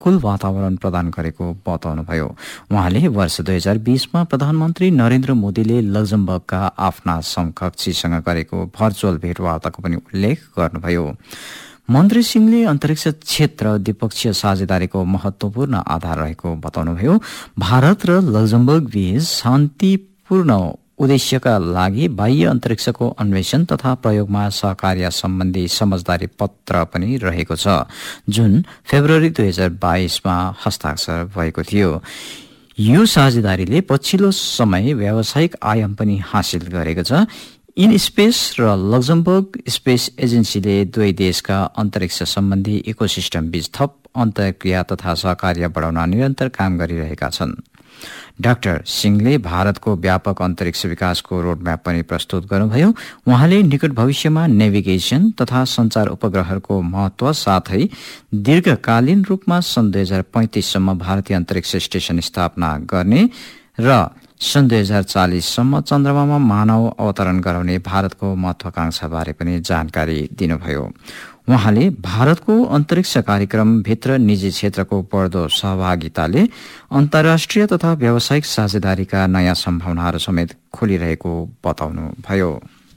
अनुकूल वातावरण प्रदान गरेको बताउनुभयो। उहाँले वर्ष 2020मा प्रधानमन्त्री नरेन्द्र मोदीले लक्जमबर्गका आफ्ना समकक्षीसँग गरेको भर्चुअल भेटवार्ताको पनि उल्लेख गर्नुभयो। मन्त्री सिंहले अन्तरिक्ष क्षेत्र द्विपक्षीय साझेदारीको महत्वपूर्ण आधार रहेको बताउनुभयो। भारत र लक्जमबर्ग बीच शान्तिपूर्ण उद्देश्यका लागि बाह्य अन्तरिक्षको अन्वेषण तथा प्रयोगमा सहकार्य सम्बन्धी समझदारी पत्र पनि रहेको छ, जुन फेब्रुअरी 2022मा हस्ताक्षर भएको थियो। यो साझेदारीले पछिल्लो समय व्यावसायिक आयाम पनि हासिल गरेको छ। In space raw Luxembourg space एजेन्सीले दुवै देशका अन्तरिक्ष सम्बन्धी इकोसिस्टम बीच थप अन्तर्क्रिया तथा सहकार्य बढाउन निरन्तर काम गरिरहेका छन्। डाक्टर सिंहले भारतको व्यापक अन्तरिक्ष विकासको रोडम्याप पनि प्रस्तुत गर्नुभयो। उहाँले निकट भविष्यमा नेभिगेसन तथा संचार उपग्रहहरूको महत्व साथै दीर्घकालीन रूपमा सन् 2035 सम्म भारतीय अन्तरिक्ष स्टेशन स्थापना गर्ने र सन् 2040 सम्म चन्द्रमामा मानव अवतरण गराउने भारतको महत्वाकांक्षाबारे पनि जानकारी दिनुभयो। उहाँले भारतको अन्तरिक्ष कार्यक्रमभित्र निजी क्षेत्रको बढ्दो सहभागिताले अन्तर्राष्ट्रिय तथा व्यावसायिक साझेदारीका नयाँ सम्भावनाहरू समेत खोलिरहेको बताउनुभयो।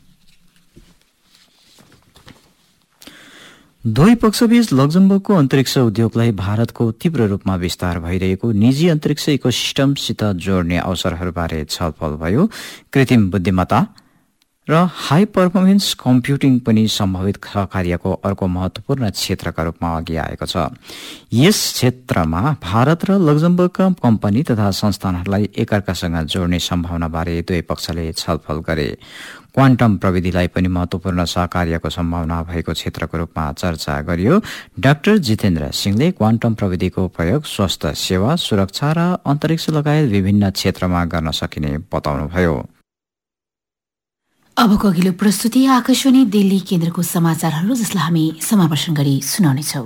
दुवै पक्षबीच लक्जमबर्गको अन्तरिक्ष उद्योगलाई भारतको तीव्र रूपमा विस्तार भइरहेको निजी अन्तरिक्ष इकोसिस्टमसित जोड्ने अवसरहरूबारे छलफल भयो। कृत्रिम बुद्धिमत्ता र हाई पर्फर्मेन्स कम्प्युटिङ पनि सम्भावित सहकार्यको अर्को महत्वपूर्ण क्षेत्रका रूपमा अघि आएको छ। यस क्षेत्रमा भारत र लक्जमबर्गका कम्पनी तथा संस्थानहरूलाई एकअर्कासँग जोड्ने सम्भावनाबारे दुवै पक्षले छलफल गरे। क्वान्टम प्रविधिलाई पनि महत्वपूर्ण सहकार्यको सम्भावना भएको क्षेत्रको रूपमा चर्चा गरियो। डाक्टर जितेन्द्र सिंहले क्वान्टम प्रविधिको प्रयोग स्वास्थ्य सेवा, सुरक्षा र अन्तरिक्ष लगायत विभिन्न क्षेत्रमा गर्न सकिने बताउनुभयो। अबको अघिल्लो प्रस्तुति आकाशवाणी दिल्ली केन्द्रको समाचारहरू, जसलाई हामी समावेशन गरी सुनाउनेछौं।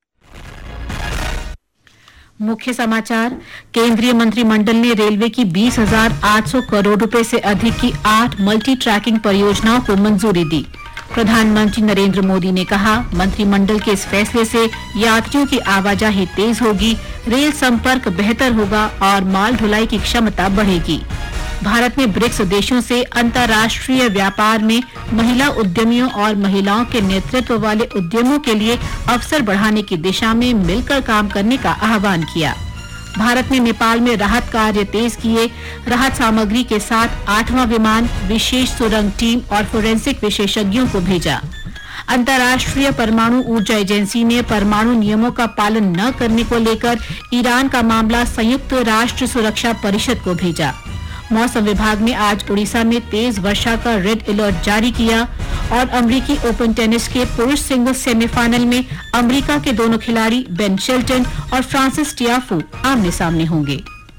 मुख्य समाचार। केंद्रीय मंत्रिमंडल ने रेलवे की 20,800 करोड़ रुपए से अधिक की 8 मल्टी ट्रैकिंग परियोजनाओं को मंजूरी दी। प्रधानमंत्री नरेंद्र मोदी ने कहा, मंत्रिमंडल के इस फैसले से यात्रियों की आवाजाही तेज होगी, रेल संपर्क बेहतर होगा और माल ढुलाई की क्षमता बढ़ेगी। भारत ने ब्रिक्स देशों से अंतर्राष्ट्रीय व्यापार में महिला उद्यमियों और महिलाओं के नेतृत्व वाले उद्यमों के लिए अवसर बढ़ाने की दिशा में मिलकर काम करने का आह्वान किया। भारत ने नेपाल में राहत कार्य तेज किए। राहत सामग्री के साथ 8वां विमान, विशेष सुरंग टीम और फोरेंसिक विशेषज्ञों को भेजा। अंतर्राष्ट्रीय परमाणु ऊर्जा एजेंसी ने परमाणु नियमों का पालन न करने को लेकर ईरान का मामला संयुक्त राष्ट्र सुरक्षा परिषद को भेजा। मौसम विभाग ने आज उड़ीसा में तेज वर्षा का रेड अलर्ट जारी किया और अमेरिकी ओपन टेनिस के पुरुष सिंगल्स सेमीफाइनल में अमेरिका के दोनों खिलाड़ी बेन शेल्टन और फ्रांसिस टियाफो आमने सामने होंगे।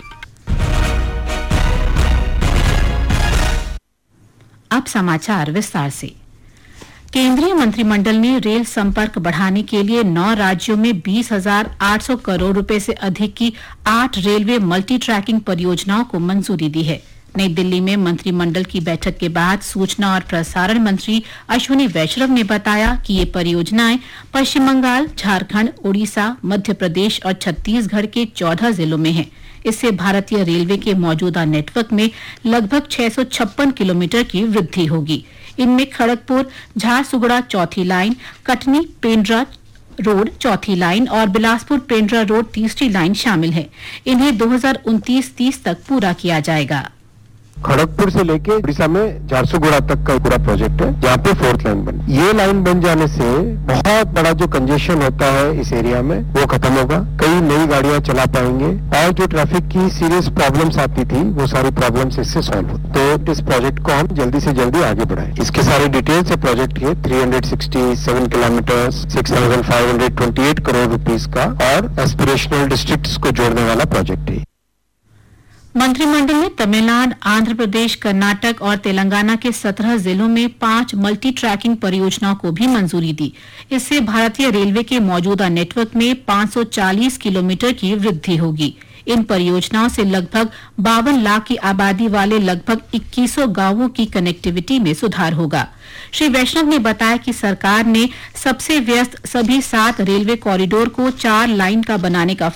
अब समाचार विस्तार से। केंद्रीय मंत्रिमंडल ने रेल संपर्क बढ़ाने के लिए 9 राज्यों में 20,800 करोड़ रुपए से अधिक की 8 रेलवे मल्टी ट्रैकिंग परियोजनाओं को मंजूरी दी है। नई दिल्ली में मंत्रिमंडल की बैठक के बाद सूचना और प्रसारण मंत्री अश्विनी वैष्णव ने बताया कि ये परियोजनाएं पश्चिम बंगाल, झारखंड, उड़ीसा, मध्य प्रदेश और छत्तीसगढ़ के 14 जिलों में हैं। इससे भारतीय रेलवे के मौजूदा नेटवर्क में लगभग 656 किलोमीटर की वृद्धि होगी। इनमें खड़गपुर झारसुगुड़ा चौथी लाइन, कटनी पेंड्रा रोड चौथी लाइन और बिलासपुर पेंड्रा रोड तीसरी लाइन शामिल है। इन्हें 2029-30 तक पूरा किया जाएगा। खड़गपुर से लेके उड़ीसा में झारसुगुड़ा तक का पूरा प्रोजेक्ट है, जहाँ पे 4th लाइन बनी। ये लाइन बन जाने से बहुत बड़ा जो कंजेशन होता है इस एरिया में वो खत्म होगा। कई नई गाड़ियां चला पाएंगे और जो ट्रैफिक की सीरियस प्रॉब्लम्स आती थी वो सारी प्रॉब्लम्स इससे सॉल्व हो। तो इस प्रोजेक्ट को हम जल्दी से जल्दी आगे बढ़ाएं। इसके सारे डिटेल्स है प्रोजेक्ट के। 367 किलोमीटर, 6,528 करोड़ रुपीस का और एस्पिरेशनल डिस्ट्रिक्ट्स को जोड़ने वाला प्रोजेक्ट है। मंत्रिमंडल ने तमिलनाडु, आंध्र प्रदेश, कर्नाटक और तेलंगाना के 17 जिलों में 5 मल्टी ट्रैकिंग परियोजनाओं को भी मंजूरी दी। इससे भारतीय रेलवे के मौजूदा नेटवर्क में 540 किलोमीटर की वृद्धि होगी। इन परियोजनाओं से लगभग 52 लाख की आबादी वाले लगभग 2100 गांवों की कनेक्टिविटी में सुधार होगा। श्री वैष्णव ने बताया कि सरकार ने सबसे व्यस्त सभी 7 रेलवे कॉरिडोर को 4 लाइन का बनाने का